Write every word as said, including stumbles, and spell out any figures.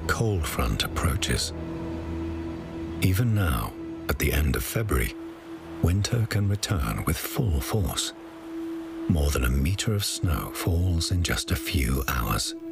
cold front approaches. Even now, at the end of February, winter can return with full force. More than a meter of snow falls in just a few hours.